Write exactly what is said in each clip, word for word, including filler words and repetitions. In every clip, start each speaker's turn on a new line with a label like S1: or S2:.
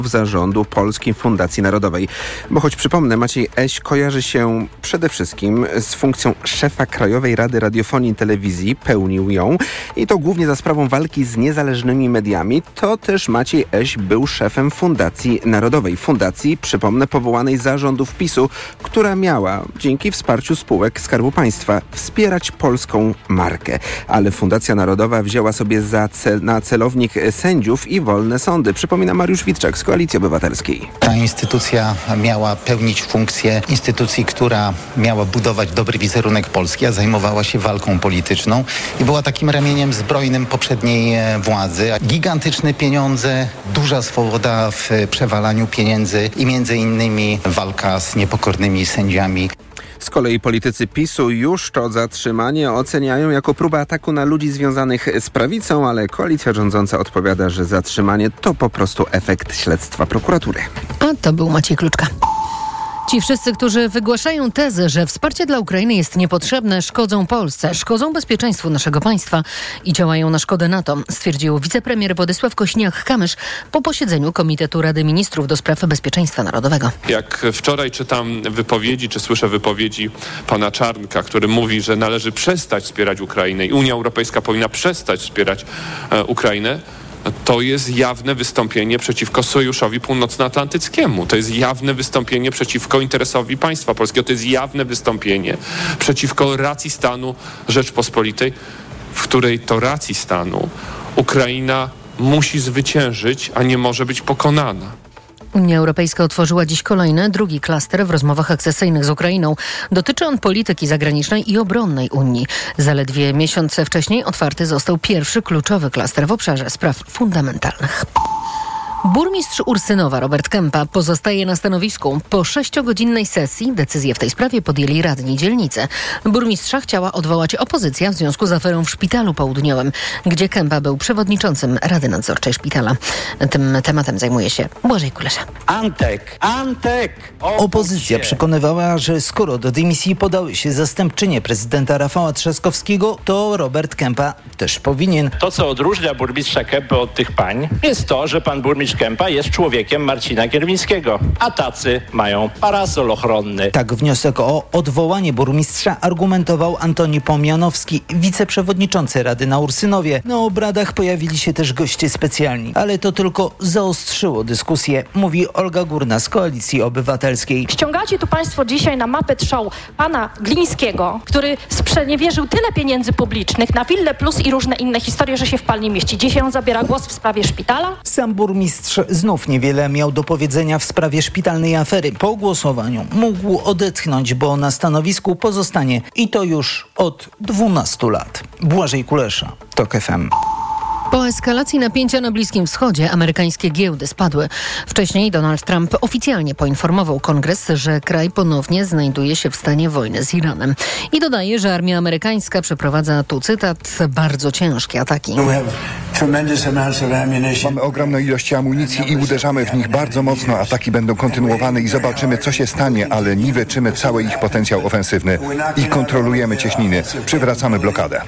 S1: zarządu Polskiej Fundacji Narodowej. Bo choć przypomnę, Maciej Eś kojarzy się przede wszystkim z funkcją szefa Krajowej Rady Radiofonii i Telewizji, pełnił ją i to głównie za sprawą walki z niezależnymi mediami, to też Maciej Eś był szefem Fundacji Narodowej. Fundacji, przypomnę, powołanej z zarządów PiSu, która miała dzięki wsparciu spółek Skarbu Państwa wspierać polską markę. Ale Fundacja Narodowa wzięła sobie za cel, na celownik sędziów i wolne sądy. Przypomina Mariusz Witczak z Koalicji Obywatelskiej.
S2: Ta instytucja miała pełnić funkcję instytucji, która miała budować dobry wizerunek Polski, a zajmowała się walką polityczną i była takim ramieniem zbrojnym poprzedniej władzy. Gigantyczne pieniądze, duża swoboda w przewalaniu pieniędzy i między innymi walka z niepokornymi sędziami.
S1: Z kolei politycy PiSu już to zatrzymanie oceniają jako próbę ataku na ludzi związanych z prawicą, ale koalicja rządząca odpowiada, że zatrzymanie to po prostu efekt śledztwa prokuratury.
S3: A to był Maciej Kluczka. Ci wszyscy, którzy wygłaszają tezę, że wsparcie dla Ukrainy jest niepotrzebne, szkodzą Polsce, szkodzą bezpieczeństwu naszego państwa i działają na szkodę NATO, stwierdził wicepremier Władysław Kośniak-Kamysz po posiedzeniu Komitetu Rady Ministrów do spraw bezpieczeństwa narodowego.
S4: Jak wczoraj czytam wypowiedzi, czy słyszę wypowiedzi pana Czarnka, który mówi, że należy przestać wspierać Ukrainę i Unia Europejska powinna przestać wspierać e, Ukrainę, to jest jawne wystąpienie przeciwko Sojuszowi Północnoatlantyckiemu. To jest jawne wystąpienie przeciwko interesowi państwa polskiego. To jest jawne wystąpienie przeciwko racji stanu Rzeczpospolitej, w której to racji stanu Ukraina musi zwyciężyć, a nie może być pokonana.
S3: Unia Europejska otworzyła dziś kolejny, drugi klaster w rozmowach akcesyjnych z Ukrainą. Dotyczy on polityki zagranicznej i obronnej Unii. Zaledwie miesiące wcześniej otwarty został pierwszy kluczowy klaster w obszarze spraw fundamentalnych. Burmistrz Ursynowa Robert Kępa pozostaje na stanowisku. Po sześciogodzinnej sesji decyzję w tej sprawie podjęli radni dzielnicy. Burmistrza chciała odwołać opozycja w związku z aferą w Szpitalu Południowym, gdzie Kępa był przewodniczącym Rady Nadzorczej Szpitala. Tym tematem zajmuje się Błażej Kulesza.
S5: Antek, Antek!
S6: Opozycja przekonywała, że skoro do dymisji podały się zastępczynie prezydenta Rafała Trzaskowskiego, to Robert Kępa też powinien.
S5: To, co odróżnia burmistrza Kępy od tych pań, jest to, że pan burmistrz Kępa jest człowiekiem Marcina Kierwińskiego, a tacy mają parasol ochronny.
S6: Tak wniosek o odwołanie burmistrza argumentował Antoni Pomianowski, wiceprzewodniczący Rady na Ursynowie. Na obradach pojawili się też goście specjalni, ale to tylko zaostrzyło dyskusję, mówi Olga Górna z Koalicji Obywatelskiej.
S7: Ściągacie tu państwo dzisiaj na mapę trzał pana Glińskiego, który sprzeniewierzył tyle pieniędzy publicznych na Willę Plus i różne inne historie, że się w pal nie mieści. Dzisiaj on zabiera głos w sprawie szpitala?
S6: Sam burmistrz znów niewiele miał do powiedzenia w sprawie szpitalnej afery. Po głosowaniu mógł odetchnąć, bo na stanowisku pozostanie i to już od dwunastu lat. Błażej Kulesza, TOK F M.
S3: Po eskalacji napięcia na Bliskim Wschodzie amerykańskie giełdy spadły. Wcześniej Donald Trump oficjalnie poinformował Kongres, że kraj ponownie znajduje się w stanie wojny z Iranem. I dodaje, że armia amerykańska przeprowadza, tu cytat, bardzo ciężkie ataki.
S8: Mamy ogromną ilość amunicji i uderzamy w nich bardzo mocno. Ataki będą kontynuowane i zobaczymy, co się stanie, ale niweczymy cały ich potencjał ofensywny i kontrolujemy cieśniny. Przywracamy blokadę.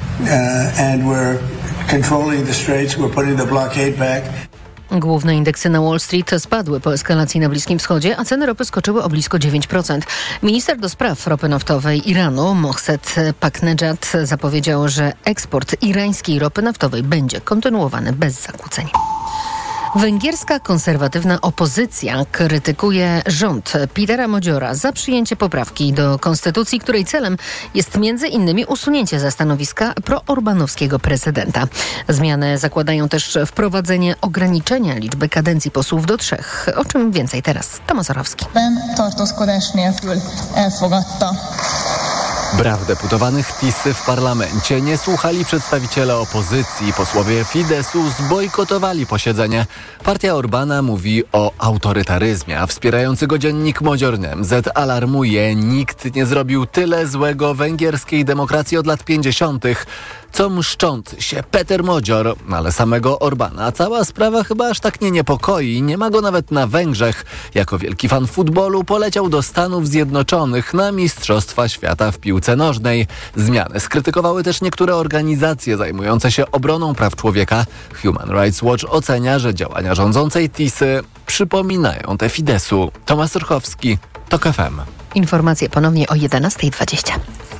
S3: Główne indeksy na Wall Street spadły po eskalacji na Bliskim Wschodzie, a ceny ropy skoczyły o blisko dziewięć procent. Minister do spraw ropy naftowej Iranu, Mohsen Paknejad, zapowiedział, że eksport irańskiej ropy naftowej będzie kontynuowany bez zakłóceń. Węgierska konserwatywna opozycja krytykuje rząd Petera Modziora za przyjęcie poprawki do konstytucji, której celem jest między innymi usunięcie ze stanowiska proorbanowskiego prezydenta. Zmiany zakładają też wprowadzenie ograniczenia liczby kadencji posłów do trzech. O czym więcej teraz Tomasz Orowski.
S9: Braw deputowanych PiS w parlamencie nie słuchali przedstawiciele opozycji. Posłowie Fidesu zbojkotowali posiedzenie. Partia Orbana mówi o autorytaryzmie, a wspierający go dziennik Modzior M Z alarmuje: nikt nie zrobił tyle złego węgierskiej demokracji od lat pięćdziesiątych. co mszczący się Peter Modzior, ale samego Orbana cała sprawa chyba aż tak nie niepokoi. Nie ma go nawet na Węgrzech. Jako wielki fan futbolu poleciał do Stanów Zjednoczonych na Mistrzostwa Świata w piłce nożnej. Zmiany skrytykowały też niektóre organizacje zajmujące się obroną praw człowieka. Human Rights Watch ocenia, że działania rządzącej Tisy przypominają te Fidesu. Tomasz Rychowski, TOK F M.
S3: Informacje ponownie o jedenasta dwadzieścia.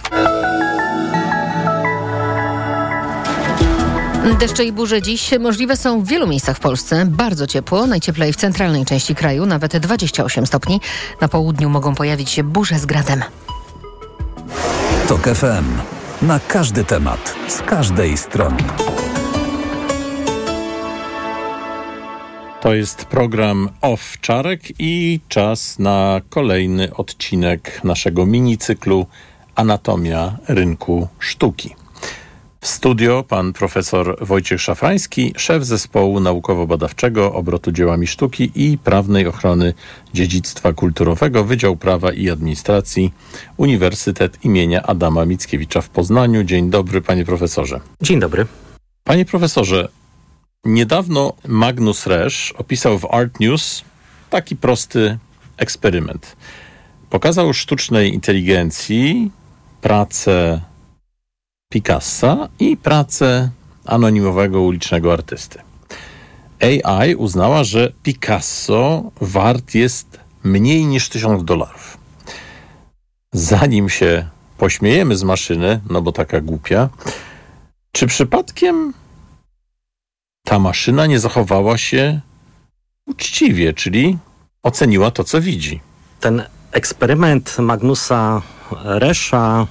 S3: Deszcze i burze dziś możliwe są w wielu miejscach w Polsce. Bardzo ciepło, najcieplej w centralnej części kraju, nawet dwadzieścia osiem stopni. Na południu mogą pojawić się burze z gradem.
S10: TOK F M. Na każdy temat, z każdej strony.
S11: To jest program Owczarek i czas na kolejny odcinek naszego minicyklu Anatomia rynku sztuki. W studio pan profesor Wojciech Szafrański, szef zespołu naukowo-badawczego obrotu dziełami sztuki i prawnej ochrony dziedzictwa kulturowego, Wydział Prawa i Administracji, Uniwersytet imienia Adama Mickiewicza w Poznaniu. Dzień dobry, panie profesorze.
S12: Dzień dobry.
S11: Panie profesorze, niedawno Magnus Resz opisał w Art News taki prosty eksperyment. Pokazał sztucznej inteligencji pracę Picassa i pracę anonimowego ulicznego artysty. A I uznała, że Picasso wart jest mniej niż tysiąc dolarów. Zanim się pośmiejemy z maszyny, no bo taka głupia, czy przypadkiem ta maszyna nie zachowała się uczciwie, czyli oceniła to, co widzi?
S12: Ten eksperyment Magnusa Resza,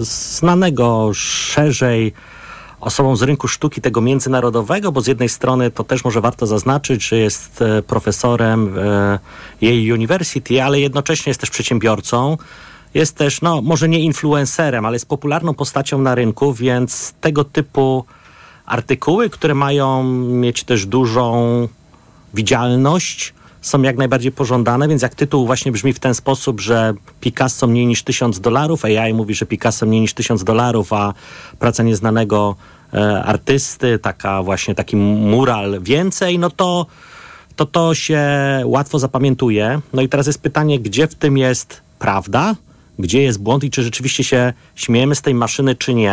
S12: znanego szerzej osobą z rynku sztuki tego międzynarodowego, bo z jednej strony to też może warto zaznaczyć, że jest profesorem Yale University, ale jednocześnie jest też przedsiębiorcą. Jest też, no może nie influencerem, ale jest popularną postacią na rynku, więc tego typu artykuły, które mają mieć też dużą widzialność, są jak najbardziej pożądane, więc jak tytuł właśnie brzmi w ten sposób, że Picasso mniej niż tysiąc dolarów, A I mówi, że Picasso mniej niż tysiąc dolarów, a praca nieznanego e, artysty, taka właśnie taki mural więcej, no to, to to się łatwo zapamiętuje. No i teraz jest pytanie, gdzie w tym jest prawda, gdzie jest błąd i czy rzeczywiście się śmiejemy z tej maszyny, czy nie.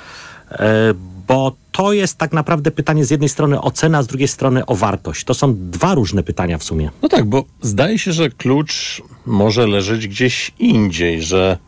S12: E, bo to jest tak naprawdę pytanie z jednej strony o cenę, a z drugiej strony o wartość. To są dwa różne pytania w sumie.
S11: No tak, bo zdaje się, że klucz może leżeć gdzieś indziej, że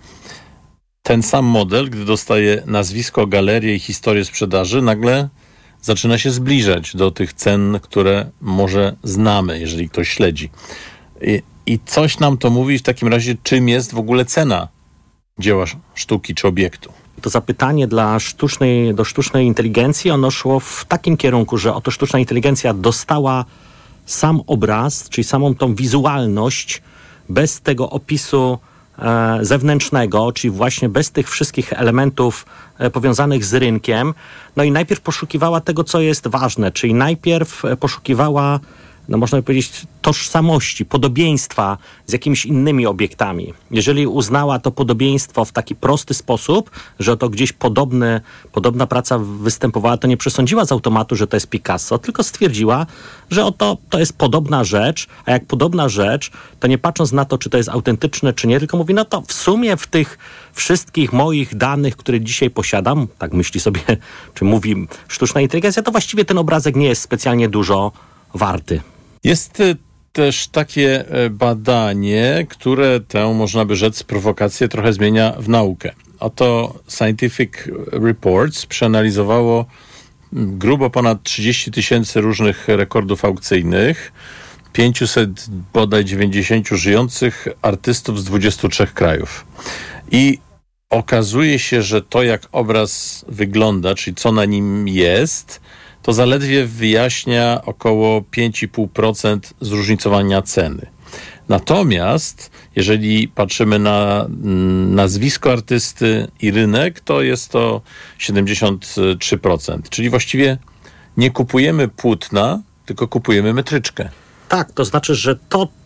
S11: ten sam model, gdy dostaje nazwisko, galerię i historię sprzedaży, nagle zaczyna się zbliżać do tych cen, które może znamy, jeżeli ktoś śledzi. I, i coś nam to mówi w takim razie, czym jest w ogóle cena dzieła sztuki czy obiektu.
S12: To zapytanie dla sztucznej, do sztucznej inteligencji, ono szło w takim kierunku, że oto sztuczna inteligencja dostała sam obraz, czyli samą tą wizualność, bez tego opisu e, zewnętrznego, czyli właśnie bez tych wszystkich elementów e, powiązanych z rynkiem. No i najpierw poszukiwała tego, co jest ważne, czyli najpierw poszukiwała, no można by powiedzieć, tożsamości, podobieństwa z jakimiś innymi obiektami. Jeżeli uznała to podobieństwo w taki prosty sposób, że to gdzieś podobny, podobna praca występowała, to nie przesądziła z automatu, że to jest Picasso, tylko stwierdziła, że oto to jest podobna rzecz, a jak podobna rzecz, to nie patrząc na to, czy to jest autentyczne, czy nie, tylko mówi, no to w sumie w tych wszystkich moich danych, które dzisiaj posiadam, tak myśli sobie, czy mówi sztuczna inteligencja, to właściwie ten obrazek nie jest specjalnie dużo warty.
S11: Jest też takie badanie, które tę, można by rzec, prowokację trochę zmienia w naukę. Oto Scientific Reports przeanalizowało grubo ponad trzydzieści tysięcy różnych rekordów aukcyjnych, pięćset bodaj dziewięćdziesięciu żyjących artystów z dwudziestu trzech krajów. I okazuje się, że to, jak obraz wygląda, czyli co na nim jest, to zaledwie wyjaśnia około pięć i pół procent zróżnicowania ceny. Natomiast jeżeli patrzymy na nazwisko artysty i rynek, to jest to siedemdziesiąt trzy procent. Czyli właściwie nie kupujemy płótna, tylko kupujemy metryczkę.
S12: Tak, to znaczy, że to,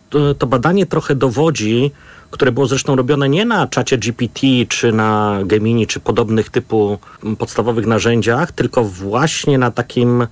S12: to, to badanie trochę dowodzi, które było zresztą robione nie na czacie G P T, czy na Gemini, czy podobnych typu podstawowych narzędziach, tylko właśnie na takim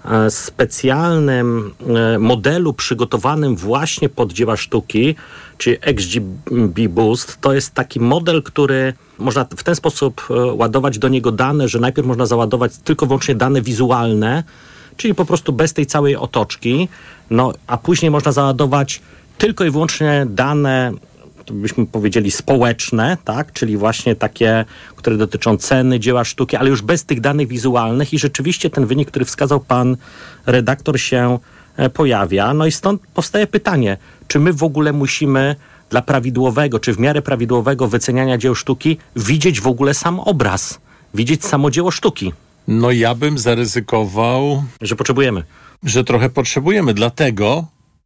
S12: specjalnym modelu przygotowanym właśnie pod dzieła sztuki, czyli X G B Boost. To jest taki model, który można w ten sposób ładować do niego dane, że najpierw można załadować tylko wyłącznie dane wizualne, czyli po prostu bez tej całej otoczki, no a później można załadować tylko i wyłącznie dane, to byśmy powiedzieli społeczne, tak, czyli właśnie takie, które dotyczą ceny dzieła sztuki, ale już bez tych danych wizualnych i rzeczywiście ten wynik, który wskazał pan redaktor, się pojawia. No i stąd powstaje pytanie, czy my w ogóle musimy dla prawidłowego, czy w miarę prawidłowego wyceniania dzieł sztuki widzieć w ogóle sam obraz, widzieć samo dzieło sztuki?
S11: No ja bym zaryzykował,
S12: że potrzebujemy.
S11: Że trochę potrzebujemy, dlatego,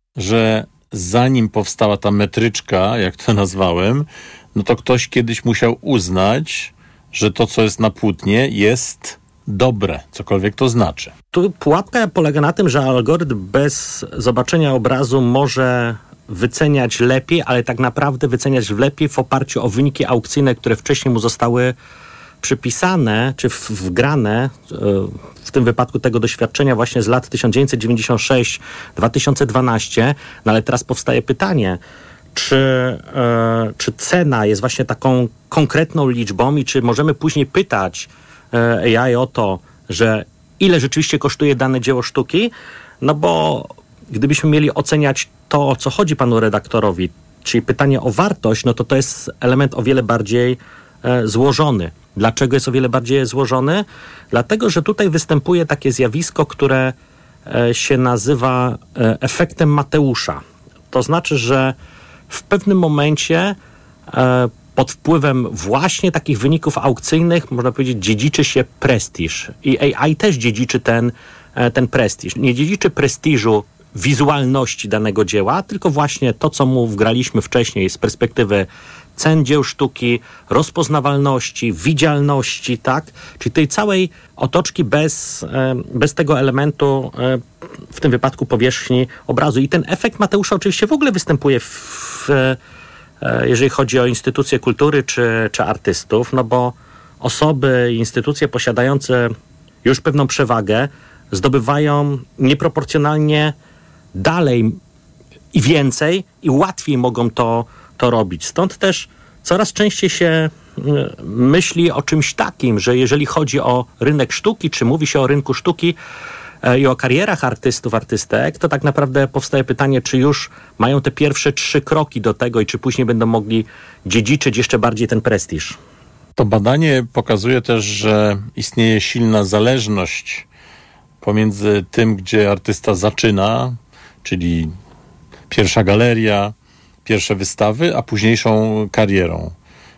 S11: że zanim powstała ta metryczka, jak to nazwałem, no to ktoś kiedyś musiał uznać, że to, co jest na płótnie, jest dobre, cokolwiek to znaczy.
S12: Tu pułapka polega na tym, że algorytm bez zobaczenia obrazu może wyceniać lepiej, ale tak naprawdę wyceniać lepiej w oparciu o wyniki aukcyjne, które wcześniej mu zostały przypisane, czy wgrane, w tym wypadku tego doświadczenia właśnie z lat tysiąc dziewięćset dziewięćdziesiąt sześć do dwa tysiące dwanaście, no ale teraz powstaje pytanie, czy, e, czy cena jest właśnie taką konkretną liczbą i czy możemy później pytać e, A I o to, że ile rzeczywiście kosztuje dane dzieło sztuki, no bo gdybyśmy mieli oceniać to, o co chodzi panu redaktorowi, czyli pytanie o wartość, no to to jest element o wiele bardziej e, złożony. Dlaczego jest o wiele bardziej złożony? Dlatego, że tutaj występuje takie zjawisko, które e, się nazywa e, efektem Mateusza. To znaczy, że w pewnym momencie e, pod wpływem właśnie takich wyników aukcyjnych, można powiedzieć, dziedziczy się prestiż. I A I też dziedziczy ten, e, ten prestiż. Nie dziedziczy prestiżu wizualności danego dzieła, tylko właśnie to, co mu wgraliśmy wcześniej z perspektywy cen dzieł sztuki, rozpoznawalności, widzialności, tak? Czyli tej całej otoczki bez, bez tego elementu, w tym wypadku powierzchni obrazu. I ten efekt Mateusza oczywiście w ogóle występuje, w, jeżeli chodzi o instytucje kultury czy, czy artystów, no bo osoby, instytucje posiadające już pewną przewagę zdobywają nieproporcjonalnie dalej i więcej i łatwiej mogą to to robić. Stąd też coraz częściej się myśli o czymś takim, że jeżeli chodzi o rynek sztuki, czy mówi się o rynku sztuki e, i o karierach artystów, artystek, to tak naprawdę powstaje pytanie, czy już mają te pierwsze trzy kroki do tego i czy później będą mogli dziedziczyć jeszcze bardziej ten prestiż.
S11: To badanie pokazuje też, że istnieje silna zależność pomiędzy tym, gdzie artysta zaczyna, czyli pierwsza galeria, pierwsze wystawy, a późniejszą karierą.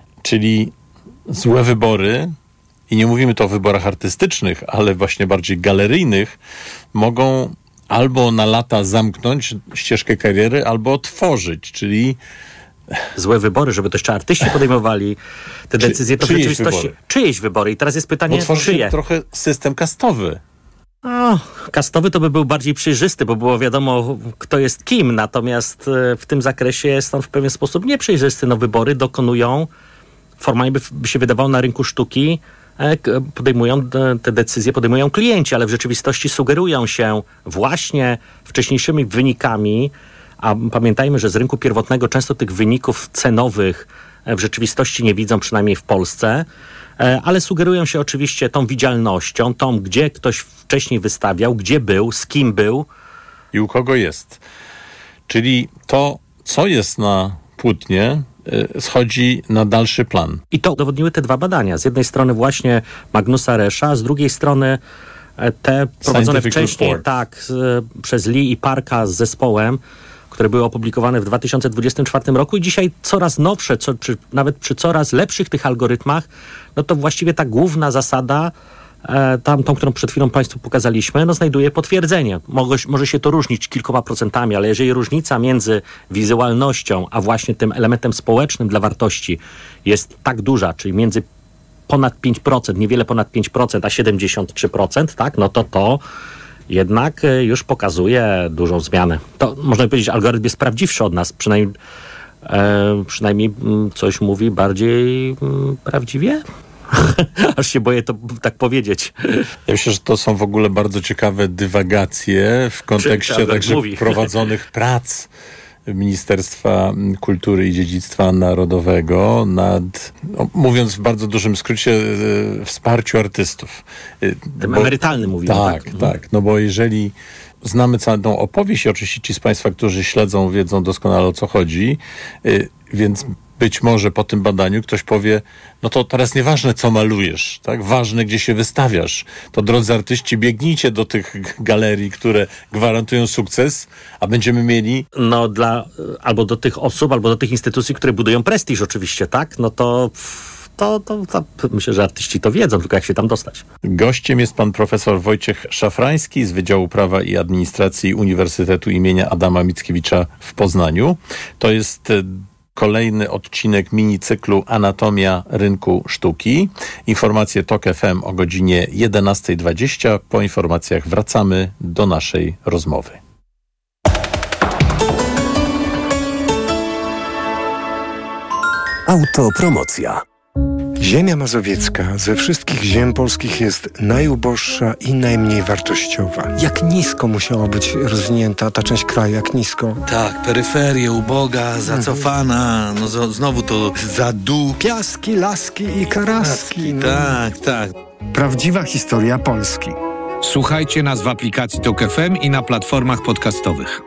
S11: Czyli złe wybory, i nie mówimy tu o wyborach artystycznych, ale właśnie bardziej galeryjnych, mogą albo na lata zamknąć ścieżkę kariery, albo otworzyć, czyli
S12: złe wybory, żeby to jeszcze artyści podejmowali te decyzje, to w rzeczywistości wybory. Czyjeś wybory. I teraz jest pytanie,
S11: Utworzy
S12: czyje?
S11: trochę system kastowy.
S12: O, kastowy to by był bardziej przejrzysty, bo było wiadomo, kto jest kim, natomiast w tym zakresie jest on w pewien sposób nieprzejrzysty. No, wybory dokonują, formalnie by, by się wydawało, na rynku sztuki, podejmują te decyzje, podejmują klienci, ale w rzeczywistości sugerują się właśnie wcześniejszymi wynikami, a pamiętajmy, że z rynku pierwotnego często tych wyników cenowych w rzeczywistości nie widzą, przynajmniej w Polsce, ale sugerują się oczywiście tą widzialnością, tą, gdzie ktoś wcześniej wystawiał, gdzie był, z kim był.
S11: I u kogo jest. Czyli to, co jest na płótnie, schodzi na dalszy plan.
S12: I to udowodniły te dwa badania. Z jednej strony właśnie Magnusa Rescha, a z drugiej strony te prowadzone
S11: Scientific
S12: wcześniej
S11: report.
S12: tak, z, przez Lee i Parka z zespołem, które były opublikowane w dwa tysiące dwudziestym czwartym roku i dzisiaj coraz nowsze, co, czy nawet przy coraz lepszych tych algorytmach, no to właściwie ta główna zasada, e, tam, tą, którą przed chwilą Państwu pokazaliśmy, no znajduje potwierdzenie. Może, może się to różnić kilkoma procentami, ale jeżeli różnica między wizualnością, a właśnie tym elementem społecznym dla wartości jest tak duża, czyli między ponad pięć procent, niewiele ponad pięć procent, a siedemdziesiąt trzy procent, tak, no to to jednak już pokazuje dużą zmianę. To można powiedzieć, algorytm jest prawdziwszy od nas, przynajmniej, e, przynajmniej coś mówi bardziej m, prawdziwie. Aż się boję to tak powiedzieć.
S11: Ja myślę, że to są w ogóle bardzo ciekawe dywagacje w kontekście także mówi. prowadzonych prac Ministerstwa Kultury i Dziedzictwa Narodowego nad, no, mówiąc w bardzo dużym skrócie, e, wsparciu artystów.
S12: Tym bo, emerytalnym mówimy.
S11: Tak, tak, tak. No bo jeżeli znamy całą opowieść i oczywiście ci z Państwa, którzy śledzą, wiedzą doskonale, o co chodzi, e, więc być może po tym badaniu ktoś powie, no to teraz nieważne, co malujesz, tak? Ważne, gdzie się wystawiasz. To, drodzy artyści, biegnijcie do tych galerii, które gwarantują sukces, a będziemy mieli...
S12: No dla, albo do tych osób, albo do tych instytucji, które budują prestiż oczywiście, tak? No to... To, to, to myślę, że artyści to wiedzą, tylko jak się tam dostać.
S11: Gościem jest pan profesor Wojciech Szafrański z Wydziału Prawa i Administracji Uniwersytetu imienia Adama Mickiewicza w Poznaniu. To jest kolejny odcinek minicyklu Anatomia rynku sztuki. Informacje TOK F M o godzinie jedenasta dwadzieścia. Po informacjach wracamy do naszej rozmowy.
S13: Autopromocja. Ziemia mazowiecka ze wszystkich ziem polskich jest najuboższa i najmniej wartościowa. Jak nisko musiała być rozwinięta ta część kraju, jak nisko?
S14: Tak, peryferia uboga, zacofana, no z- znowu to zadu.
S13: Piaski, laski i karaski.
S14: Laski, no. Tak, tak.
S13: Prawdziwa historia Polski.
S15: Słuchajcie nas w aplikacji TOK F M i na platformach podcastowych.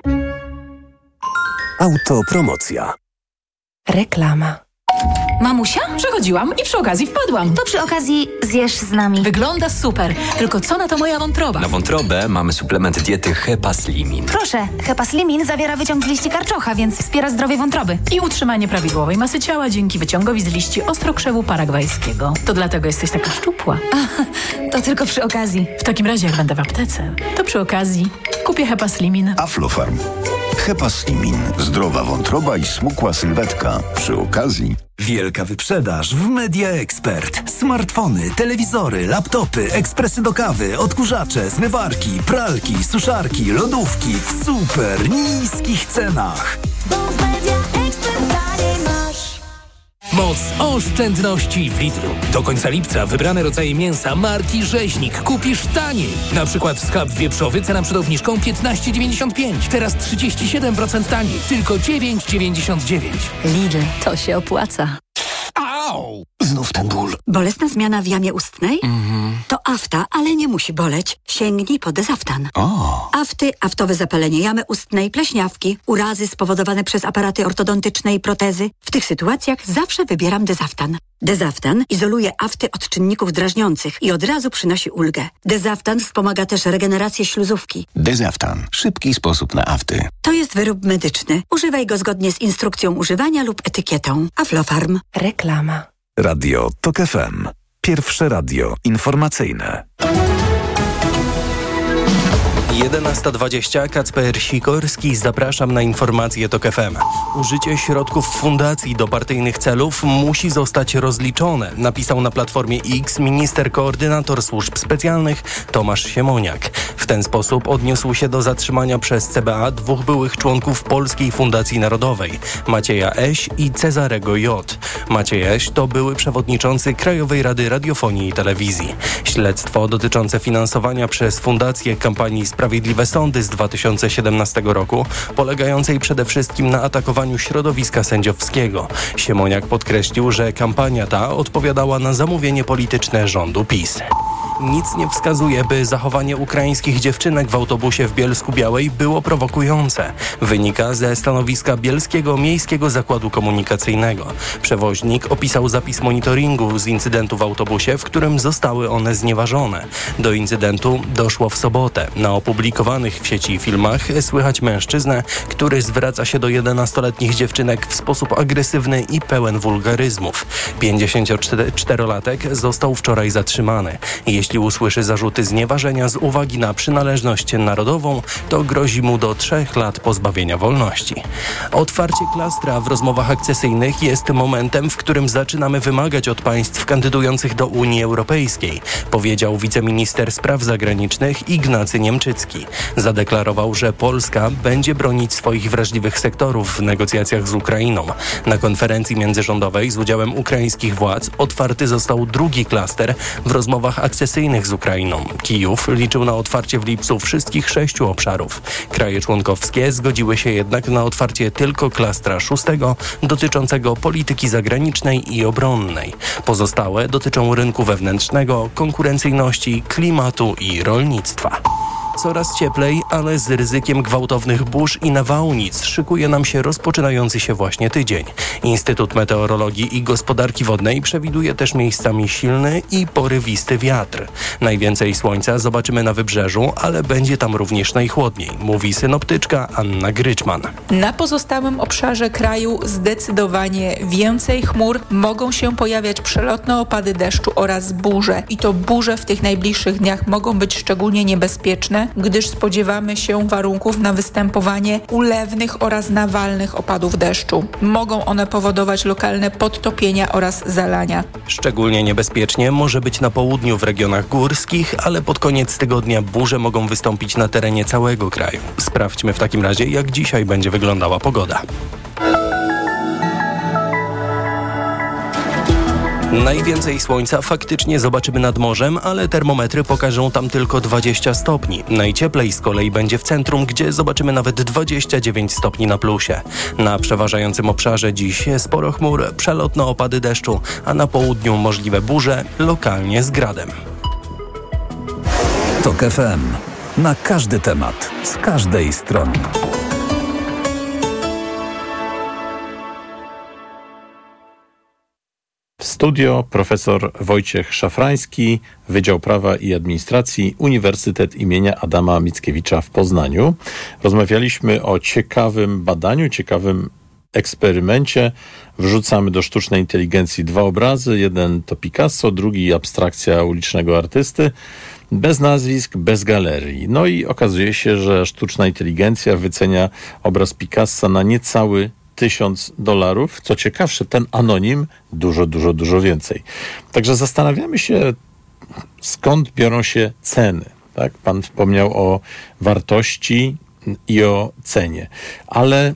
S10: Autopromocja.
S16: Reklama. Mamusia? Przechodziłam i przy okazji wpadłam.
S17: To przy okazji zjesz z nami.
S16: Wygląda super, tylko co na to moja wątroba?
S18: Na wątrobę mamy suplement diety Hepaslimin.
S17: Proszę, Hepaslimin zawiera wyciąg z liści karczocha, więc wspiera zdrowie wątroby.
S16: I utrzymanie prawidłowej masy ciała dzięki wyciągowi z liści ostrokrzewu paragwajskiego. To dlatego jesteś taka szczupła.
S17: A, to tylko przy okazji.
S16: W takim razie, jak będę w aptece, to przy okazji kupię Hepaslimin.
S19: Aflofarm. Hepaslimin. Zdrowa wątroba i smukła sylwetka. Przy okazji...
S10: Wielka wyprzedaż w Media Expert. Smartfony, telewizory, laptopy, ekspresy do kawy, odkurzacze, zmywarki, pralki, suszarki, lodówki w super niskich cenach.
S20: Bo w Media Expert taniej masz.
S21: Moc oszczędności w Lidlu. Do końca lipca wybrane rodzaje mięsa marki Rzeźnik kupisz taniej. Na przykład schab wieprzowy cena przed obniżką piętnaście dziewięćdziesiąt pięć. Teraz trzydzieści siedem procent taniej. Tylko dziewięć dziewięćdziesiąt dziewięć.
S16: Lidl, to się opłaca.
S21: Au! Znów ten ból.
S22: Bolesna zmiana w jamie ustnej?
S21: Mhm.
S22: To afta, ale nie musi boleć. Sięgnij po Dezaftan.
S21: O.
S22: Afty, aftowe zapalenie jamy ustnej, pleśniawki, urazy spowodowane przez aparaty ortodontyczne i protezy. W tych sytuacjach zawsze wybieram Dezaftan. Dezaftan izoluje afty od czynników drażniących i od razu przynosi ulgę. Dezaftan wspomaga też regenerację śluzówki.
S19: Dezaftan. Szybki sposób na afty.
S22: To jest wyrób medyczny. Używaj go zgodnie z instrukcją używania lub etykietą. Aflofarm.
S16: Reklama.
S10: Radio TOK F M. Pierwsze radio informacyjne.
S23: jedenasta dwadzieścia. Kacper Sikorski. Zapraszam na informacje TOK F M. Użycie środków fundacji do partyjnych celów musi zostać rozliczone, napisał na Platformie X minister koordynator służb specjalnych Tomasz Siemoniak. W ten sposób odniósł się do zatrzymania przez C B A dwóch byłych członków Polskiej Fundacji Narodowej, Macieja Eś i Cezarego J. Maciej Eś to były przewodniczący Krajowej Rady Radiofonii i Telewizji. Śledztwo dotyczące finansowania przez fundację kampanii Sprawiedliwe Sądy z dwa tysiące siedemnastego roku, polegającej przede wszystkim na atakowaniu środowiska sędziowskiego. Siemoniak podkreślił, że kampania ta odpowiadała na zamówienie polityczne rządu PiS. Nic nie wskazuje, by zachowanie ukraińskich dziewczynek w autobusie w Bielsku-Białej było prowokujące. Wynika ze stanowiska Bielskiego Miejskiego Zakładu Komunikacyjnego. Przewoźnik opisał zapis monitoringu z incydentu w autobusie, w którym zostały one znieważone. Do incydentu doszło w sobotę. Na opublikowanych w sieci filmach słychać mężczyznę, który zwraca się do jedenastoletnich dziewczynek w sposób agresywny i pełen wulgaryzmów. pięćdziesięcioczterolatek został wczoraj zatrzymany. Jeśli Jeśli usłyszy zarzuty znieważenia z uwagi na przynależność narodową, to grozi mu do trzech lat pozbawienia wolności. Otwarcie klastra w rozmowach akcesyjnych jest momentem, w którym zaczynamy wymagać od państw kandydujących do Unii Europejskiej, powiedział wiceminister spraw zagranicznych Ignacy Niemczycki. Zadeklarował, że Polska będzie bronić swoich wrażliwych sektorów w negocjacjach z Ukrainą. Na konferencji międzyrządowej z udziałem ukraińskich władz otwarty został drugi klaster w rozmowach akcesyjnych z Ukrainą. Kijów liczył na otwarcie w lipcu wszystkich sześciu obszarów. Kraje członkowskie zgodziły się jednak na otwarcie tylko klastra szóstego dotyczącego polityki zagranicznej i obronnej. Pozostałe dotyczą rynku wewnętrznego, konkurencyjności, klimatu i rolnictwa. Coraz cieplej, ale z ryzykiem gwałtownych burz i nawałnic szykuje nam się rozpoczynający się właśnie tydzień. Instytut Meteorologii i Gospodarki Wodnej przewiduje też miejscami silny i porywisty wiatr. Najwięcej słońca zobaczymy na wybrzeżu, ale będzie tam również najchłodniej, mówi synoptyczka Anna Gryczman.
S1: Na pozostałym obszarze kraju zdecydowanie więcej chmur, mogą się pojawiać przelotne opady deszczu oraz burze. I to burze w tych najbliższych dniach mogą być szczególnie niebezpieczne, gdyż spodziewamy się warunków na występowanie ulewnych oraz nawalnych opadów deszczu. Mogą one powodować lokalne podtopienia oraz zalania.
S23: Szczególnie niebezpiecznie może być na południu w regionach górskich, ale pod koniec tygodnia burze mogą wystąpić na terenie całego kraju. Sprawdźmy w takim razie, jak dzisiaj będzie wyglądała pogoda. Najwięcej słońca faktycznie zobaczymy nad morzem, ale termometry pokażą tam tylko dwadzieścia stopni. Najcieplej z kolei będzie w centrum, gdzie zobaczymy nawet dwadzieścia dziewięć stopni na plusie. Na przeważającym obszarze dziś sporo chmur, przelotne opady deszczu, a na południu możliwe burze, lokalnie z gradem.
S10: Tok F M. Na każdy temat, z każdej strony.
S11: W studio profesor Wojciech Szafrański, Wydział Prawa i Administracji, Uniwersytet imienia Adama Mickiewicza w Poznaniu. Rozmawialiśmy o ciekawym badaniu, ciekawym eksperymencie. Wrzucamy do sztucznej inteligencji dwa obrazy. Jeden to Picasso, drugi abstrakcja ulicznego artysty. Bez nazwisk, bez galerii. No i okazuje się, że sztuczna inteligencja wycenia obraz Picassa na niecały tysiąc dolarów. Co ciekawsze, ten anonim dużo, dużo, dużo więcej. Także zastanawiamy się, skąd biorą się ceny. Tak? Pan wspomniał o wartości i o cenie. Ale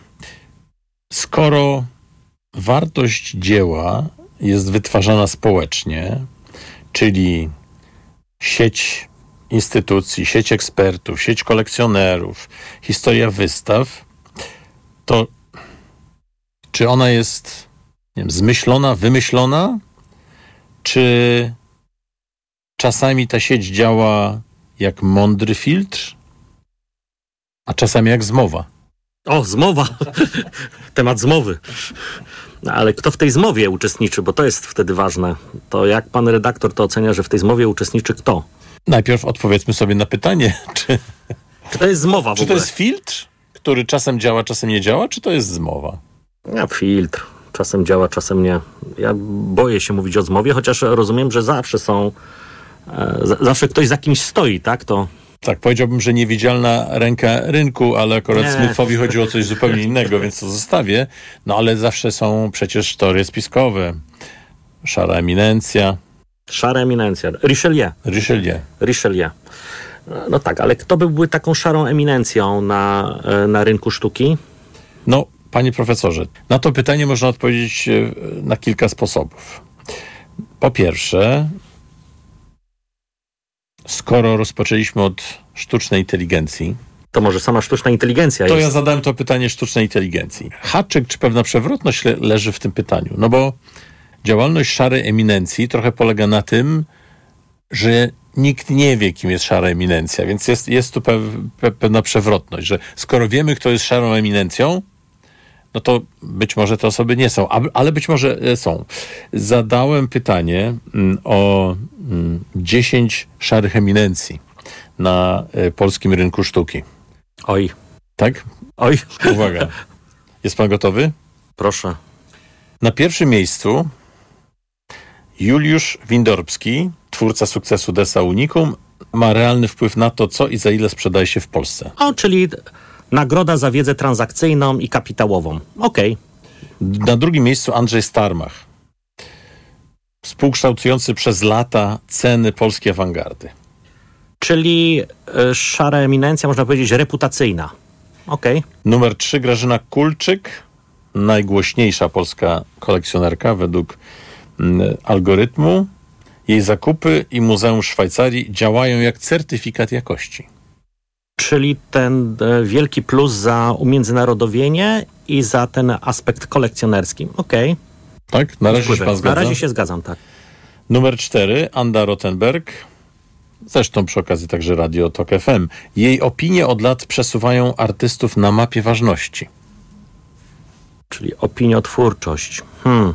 S11: skoro wartość dzieła jest wytwarzana społecznie, czyli sieć instytucji, sieć ekspertów, sieć kolekcjonerów, historia wystaw, to czy ona jest, nie wiem, zmyślona, wymyślona, czy czasami ta sieć działa jak mądry filtr, a czasami jak zmowa?
S12: O, zmowa! Temat zmowy. No, ale kto w tej zmowie uczestniczy, bo to jest wtedy ważne. To jak pan redaktor to ocenia, że w tej zmowie uczestniczy kto?
S11: Najpierw odpowiedzmy sobie na pytanie, czy...
S12: Czy to jest zmowa w
S11: Czy
S12: ogóle?
S11: to jest filtr, który czasem działa, czasem nie działa, czy to jest zmowa?
S12: Ja, filtr. Czasem działa, czasem nie. Ja boję się mówić o zmowie, chociaż rozumiem, że zawsze są... E, z- zawsze ktoś za kimś stoi, tak? To...
S11: Tak, powiedziałbym, że niewidzialna ręka rynku, ale akurat
S12: Nie.
S11: Smithowi chodziło o coś zupełnie innego, więc to zostawię. No ale zawsze są przecież teorie spiskowe. Szara eminencja.
S12: Szara eminencja. Richelieu.
S11: Richelieu.
S12: Richelieu. No tak, ale kto byłby taką szarą eminencją na, na rynku sztuki?
S11: No, panie profesorze, na to pytanie można odpowiedzieć na kilka sposobów. Po pierwsze, skoro rozpoczęliśmy od sztucznej inteligencji,
S12: to może sama sztuczna inteligencja
S11: to
S12: jest...
S11: ja zadałem to pytanie sztucznej inteligencji. Haczyk czy pewna przewrotność le- leży w tym pytaniu? No bo działalność szarej eminencji trochę polega na tym, że nikt nie wie, kim jest szara eminencja, więc jest, jest tu pew, pe, pewna przewrotność, że skoro wiemy, kto jest szarą eminencją, no to być może te osoby nie są, ale być może są. Zadałem pytanie o dziesięć szarych eminencji na polskim rynku sztuki.
S12: Oj.
S11: Tak?
S12: Oj.
S11: Uwaga. Jest pan gotowy?
S12: Proszę.
S11: Na pierwszym miejscu Juliusz Windorbski, twórca sukcesu Desa Unicum, ma realny wpływ na to, co i za ile sprzedaje się w Polsce.
S12: O, czyli nagroda za wiedzę transakcyjną i kapitałową. Okej. Okay.
S11: Na drugim miejscu Andrzej Starmach, współkształtujący przez lata ceny polskiej awangardy.
S12: Czyli y, szara eminencja, można powiedzieć, reputacyjna. Okej. Okay.
S11: Numer trzy Grażyna Kulczyk, najgłośniejsza polska kolekcjonerka według y, algorytmu. Jej zakupy i Muzeum Szwajcarii działają jak certyfikat jakości.
S12: Czyli ten e, wielki plus za umiędzynarodowienie i za ten aspekt kolekcjonerski. Okej. Okay.
S11: Tak? Na razie się pan zgadza?
S12: Na razie się zgadzam, tak.
S11: Numer cztery Anda Rothenberg. Zresztą przy okazji także Radio Tok F M. Jej opinie od lat przesuwają artystów na mapie ważności.
S12: Czyli opiniotwórczość. Hmm.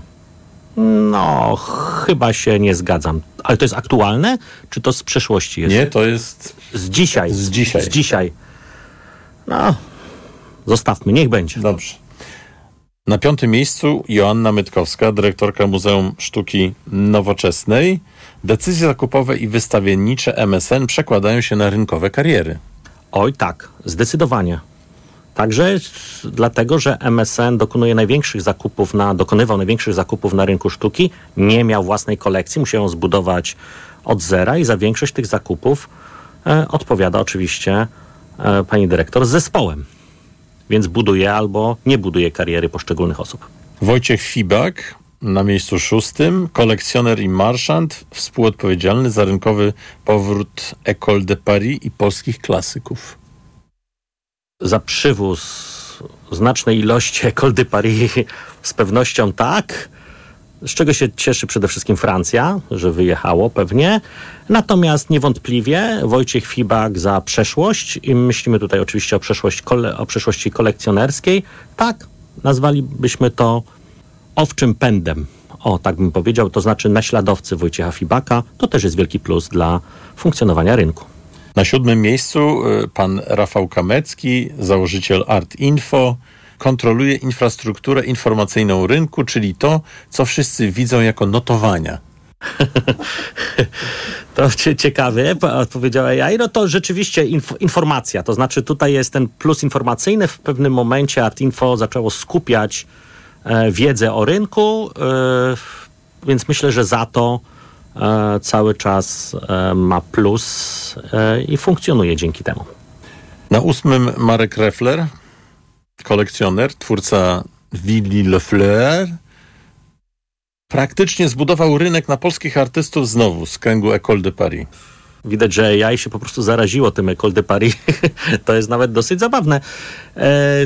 S12: No, chyba się nie zgadzam. Ale to jest aktualne? Czy to z przeszłości jest?
S11: Nie, to jest...
S12: Z dzisiaj.
S11: Z dzisiaj.
S12: Z dzisiaj. No, zostawmy, niech będzie.
S11: Dobrze. Na piątym miejscu Joanna Mytkowska, dyrektorka Muzeum Sztuki Nowoczesnej. Decyzje zakupowe i wystawiennicze M S N przekładają się na rynkowe kariery.
S12: Oj tak, zdecydowanie. Także dlatego, że M S N dokonuje największych zakupów na, dokonywał największych zakupów na rynku sztuki, nie miał własnej kolekcji, musiał ją zbudować od zera i za większość tych zakupów e, odpowiada oczywiście e, pani dyrektor z zespołem. Więc buduje albo nie buduje kariery poszczególnych osób.
S11: Wojciech Fibak na miejscu szóstym, kolekcjoner i marszant, współodpowiedzialny za rynkowy powrót École de Paris i polskich klasyków.
S12: Za przywóz znacznej ilości École de Paris z pewnością tak, z czego się cieszy przede wszystkim Francja, że wyjechało pewnie. Natomiast niewątpliwie Wojciech Fibak za przeszłość i myślimy tutaj oczywiście o, przeszłość, o przeszłości kolekcjonerskiej. Tak, nazwalibyśmy to owczym pędem. O, tak bym powiedział, to znaczy naśladowcy Wojciecha Fibaka. To też jest wielki plus dla funkcjonowania rynku.
S11: Na siódmym miejscu pan Rafał Kamecki, założyciel Art Info, kontroluje infrastrukturę informacyjną rynku, czyli to, co wszyscy widzą jako notowania.
S12: To ciekawe, odpowiedziała ja. No to rzeczywiście inf- informacja, to znaczy tutaj jest ten plus informacyjny. W pewnym momencie Art Info zaczęło skupiać e, wiedzę o rynku, e, więc myślę, że za to e, cały czas e, ma plus e, i funkcjonuje dzięki temu.
S11: Na ósmym Marek Reffler, kolekcjoner, twórca Willy Lefleur, praktycznie zbudował rynek na polskich artystów znowu z kręgu École de Paris.
S12: Widać, że A I się po prostu zaraziło tym École de Paris. To jest nawet dosyć zabawne. E,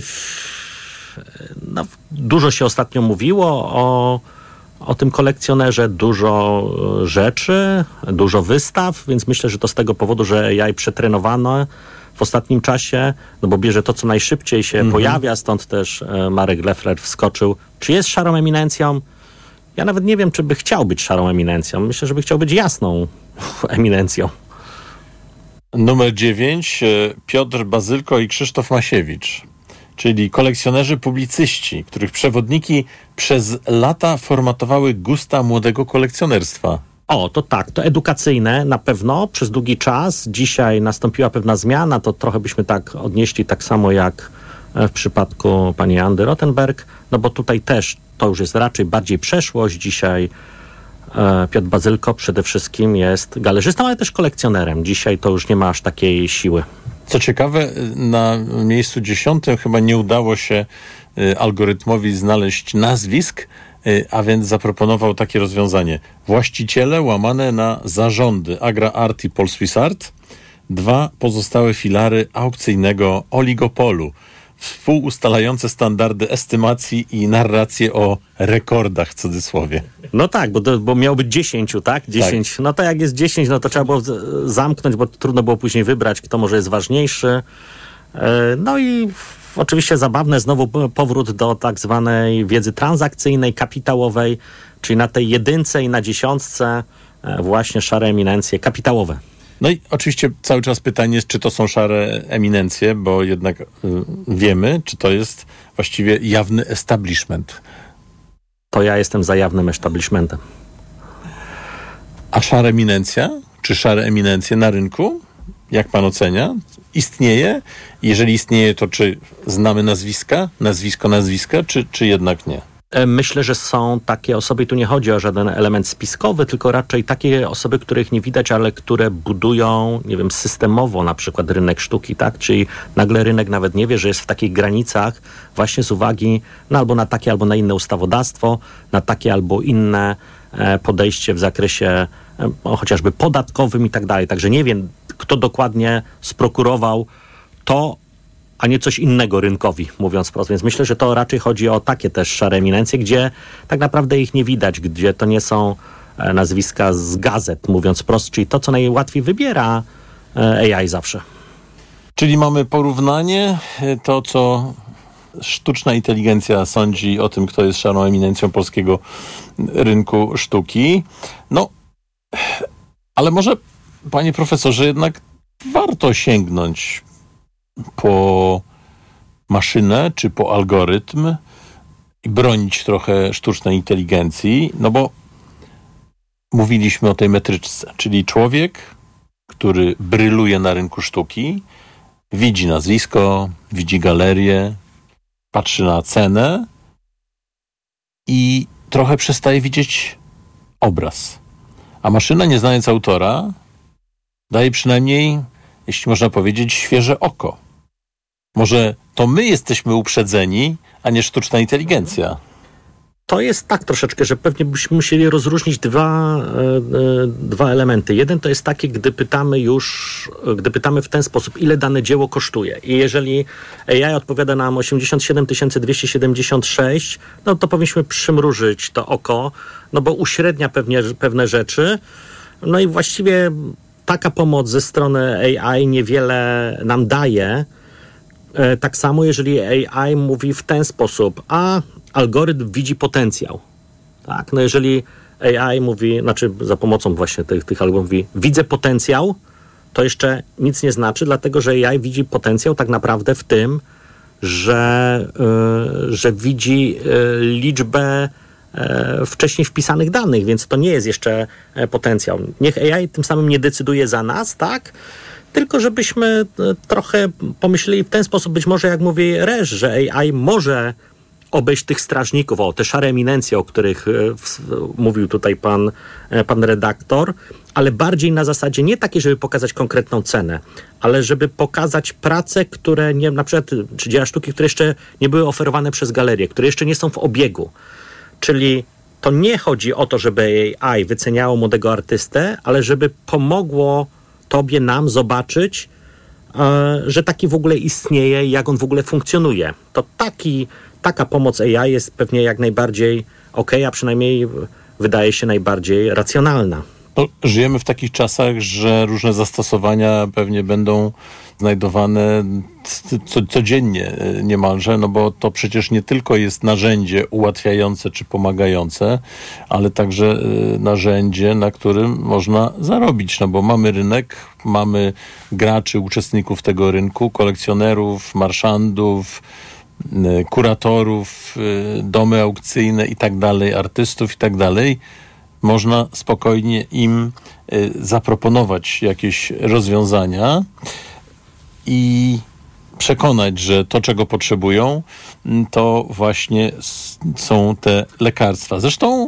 S12: no, dużo się ostatnio mówiło o, o tym kolekcjonerze, dużo rzeczy, dużo wystaw, więc myślę, że to z tego powodu, że A I przetrenowano w ostatnim czasie, no bo bierze to, co najszybciej się mm-hmm. pojawia, stąd też e, Marek Leffler wskoczył. Czy jest szarą eminencją? Ja nawet nie wiem, czy by chciał być szarą eminencją. Myślę, że by chciał być jasną eminencją.
S11: Numer dziewięć. Piotr Bazylko i Krzysztof Masiewicz, czyli kolekcjonerzy publicyści, których przewodniki przez lata formatowały gusta młodego kolekcjonerstwa.
S12: O, to tak, to edukacyjne na pewno przez długi czas. Dzisiaj nastąpiła pewna zmiana, to trochę byśmy tak odnieśli tak samo jak w przypadku pani Andy Rothenberg, no bo tutaj też to już jest raczej bardziej przeszłość. Dzisiaj e, Piotr Bazylko przede wszystkim jest galerzystą, ale też kolekcjonerem. Dzisiaj to już nie ma aż takiej siły.
S11: Co ciekawe, na miejscu dziesiątym chyba nie udało się y, algorytmowi znaleźć nazwisk, y, a więc zaproponował takie rozwiązanie. Właściciele łamane na zarządy Agra Art i Polswiss Art, dwa pozostałe filary aukcyjnego oligopolu, współustalające standardy estymacji i narracje o rekordach w cudzysłowie.
S12: No tak, bo, to, bo miało być dziesięć, tak? dziesięć. Tak. No to jak jest dziesięć, no to trzeba było zamknąć, bo trudno było później wybrać, kto może jest ważniejszy. No i oczywiście zabawne znowu powrót do tak zwanej wiedzy transakcyjnej, kapitałowej, czyli na tej jedynce i na dziesiątce właśnie szare eminencje kapitałowe.
S11: No i oczywiście cały czas pytanie jest, czy to są szare eminencje, bo jednak y, wiemy, czy to jest właściwie jawny establishment.
S12: To ja jestem za jawnym establishmentem.
S11: A szara eminencja, czy szare eminencje na rynku? Jak pan ocenia? Istnieje? Jeżeli istnieje, to czy znamy nazwiska, nazwisko nazwiska, czy, czy jednak nie?
S12: Myślę, że są takie osoby, i tu nie chodzi o żaden element spiskowy, tylko raczej takie osoby, których nie widać, ale które budują, nie wiem, systemowo na przykład rynek sztuki, tak? Czyli nagle rynek nawet nie wie, że jest w takich granicach właśnie z uwagi no, albo na takie, albo na inne ustawodawstwo, na takie albo inne e, podejście w zakresie e, o, chociażby podatkowym i tak dalej. Także nie wiem, kto dokładnie sprokurował to, a nie coś innego rynkowi, mówiąc wprost. Więc myślę, że to raczej chodzi o takie też szare eminencje, gdzie tak naprawdę ich nie widać, gdzie to nie są e, nazwiska z gazet, mówiąc wprost, czyli to, co najłatwiej wybiera e, A I zawsze.
S11: Czyli mamy porównanie, to co sztuczna inteligencja sądzi o tym, kto jest szarą eminencją polskiego rynku sztuki. No, ale może, panie profesorze, jednak warto sięgnąć po maszynę czy po algorytm i bronić trochę sztucznej inteligencji, no bo mówiliśmy o tej metryczce, czyli człowiek, który bryluje na rynku sztuki, widzi nazwisko, widzi galerię, patrzy na cenę i trochę przestaje widzieć obraz. A maszyna, nie znając autora, daje przynajmniej, jeśli można powiedzieć, świeże oko. Może to my jesteśmy uprzedzeni, a nie sztuczna inteligencja.
S12: To jest tak troszeczkę, że pewnie byśmy musieli rozróżnić dwa, e, dwa elementy. Jeden to jest taki, gdy pytamy już, gdy pytamy w ten sposób, ile dane dzieło kosztuje. I jeżeli A I odpowiada nam osiemdziesiąt siedem tysięcy dwieście siedemdziesiąt sześć, no to powinniśmy przymrużyć to oko, no bo uśrednia pewnie, pewne rzeczy. No i właściwie taka pomoc ze strony A I niewiele nam daje. E, tak samo, jeżeli A I mówi w ten sposób, a algorytm widzi potencjał. Tak, no jeżeli A I mówi, znaczy za pomocą właśnie tych, tych algorytmów mówi, widzę potencjał, to jeszcze nic nie znaczy, dlatego że A I widzi potencjał tak naprawdę w tym, że, yy, że widzi yy, liczbę yy, wcześniej wpisanych danych, więc to nie jest jeszcze yy, potencjał. Niech A I tym samym nie decyduje za nas, tak? Tylko żebyśmy yy, trochę pomyśleli w ten sposób, być może jak mówi Resz, że A I może obejść tych strażników, o te szare eminencje, o których e, w, mówił tutaj pan, e, pan redaktor, ale bardziej na zasadzie nie takiej, żeby pokazać konkretną cenę, ale żeby pokazać prace, które nie, na przykład, czy dzieła sztuki, które jeszcze nie były oferowane przez galerię, które jeszcze nie są w obiegu. Czyli to nie chodzi o to, żeby A I wyceniało młodego artystę, ale żeby pomogło tobie, nam zobaczyć, e, że taki w ogóle istnieje i jak on w ogóle funkcjonuje. To taki Taka pomoc A I jest pewnie jak najbardziej okej, a przynajmniej wydaje się najbardziej racjonalna.
S11: No, żyjemy w takich czasach, że różne zastosowania pewnie będą znajdowane co, codziennie niemalże, no bo to przecież nie tylko jest narzędzie ułatwiające czy pomagające, ale także narzędzie, na którym można zarobić, no bo mamy rynek, mamy graczy, uczestników tego rynku, kolekcjonerów, marszandów, kuratorów, domy aukcyjne i tak dalej, artystów i tak dalej. Można spokojnie im zaproponować jakieś rozwiązania i przekonać, że to, czego potrzebują, to właśnie są te lekarstwa. Zresztą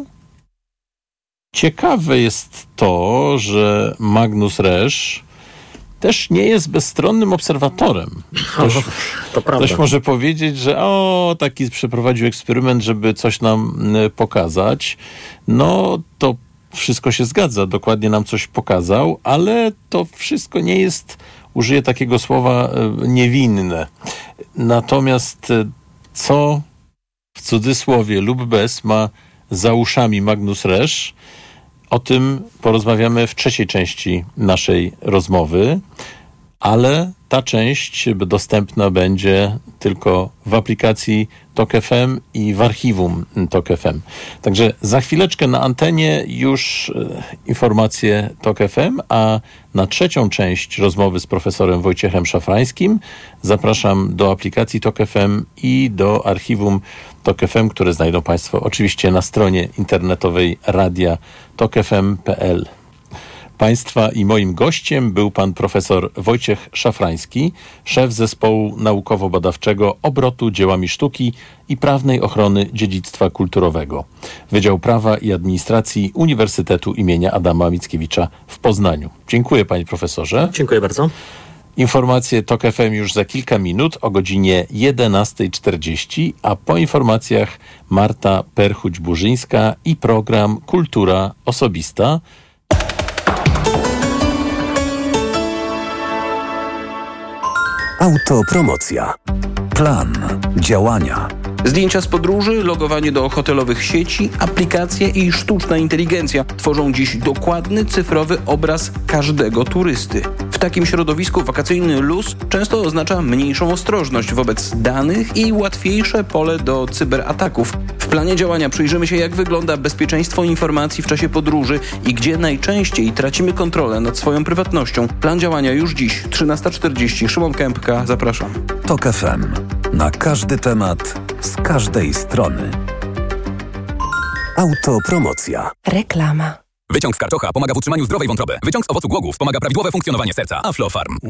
S11: ciekawe jest to, że Magnus Resz też nie jest bezstronnym obserwatorem. Ktoś,
S12: to prawda.
S11: Ktoś może powiedzieć, że o, taki przeprowadził eksperyment, żeby coś nam pokazać. No, to wszystko się zgadza. Dokładnie nam coś pokazał, ale to wszystko nie jest, użyję takiego słowa, niewinne. Natomiast co w cudzysłowie lub bez ma za uszami Magnus Resz, o tym porozmawiamy w trzeciej części naszej rozmowy, ale ta część dostępna będzie tylko w aplikacji Tok F M i w archiwum Tok F M. Także za chwileczkę na antenie już informacje Tok F M, a na trzecią część rozmowy z profesorem Wojciechem Szafrańskim zapraszam do aplikacji Tok F M i do archiwum Tok F M, które znajdą Państwo oczywiście na stronie internetowej radia tok f m kropka p l. Państwa i moim gościem był pan profesor Wojciech Szafrański, szef zespołu naukowo-badawczego obrotu dziełami sztuki i prawnej ochrony dziedzictwa kulturowego, Wydział Prawa i Administracji Uniwersytetu imienia Adama Mickiewicza w Poznaniu. Dziękuję panie profesorze.
S12: Dziękuję bardzo.
S11: Informacje TOK F M już za kilka minut o godzinie jedenasta czterdzieści, a po informacjach Marta Perchuć-Burzyńska i program Kultura Osobista.
S10: Autopromocja. Plan działania.
S2: Zdjęcia z podróży, logowanie do hotelowych sieci, aplikacje i sztuczna inteligencja tworzą dziś dokładny cyfrowy obraz każdego turysty. W takim środowisku wakacyjny luz często oznacza mniejszą ostrożność wobec danych i łatwiejsze pole do cyberataków. W planie działania przyjrzymy się, jak wygląda bezpieczeństwo informacji w czasie podróży i gdzie najczęściej tracimy kontrolę nad swoją prywatnością. Plan działania już dziś, trzynasta czterdzieści. Szymon Kępka, zapraszam.
S10: TOK F M. Na każdy temat, z każdej strony. Autopromocja.
S4: Reklama.
S5: Wyciąg z karczocha pomaga w utrzymaniu zdrowej wątroby. Wyciąg z owocu głogów pomaga prawidłowe funkcjonowanie serca. Aflofarm.